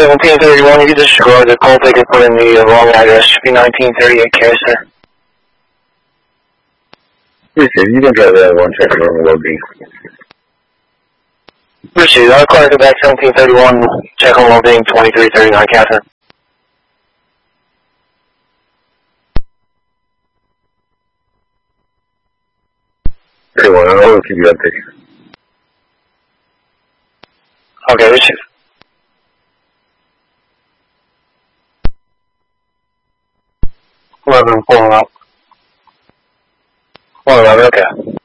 1731, you disregard the call taker put in the wrong address. Should be 1938 Castor. Appreciate it. You can drive that one, check it on loading. Appreciate it. I'll call you back 1731, check on well-being 2339 Catherine. I'll keep you updated. Okay, this is 11 pulling up. 11, okay.